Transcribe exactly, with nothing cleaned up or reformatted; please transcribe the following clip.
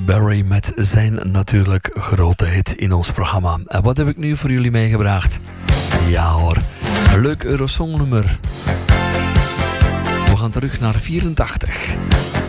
Berry met zijn natuurlijk grote hit in ons programma. En wat heb ik nu voor jullie meegebracht? Ja hoor, een leuk Eurosongnummer. We gaan terug naar vierentachtig.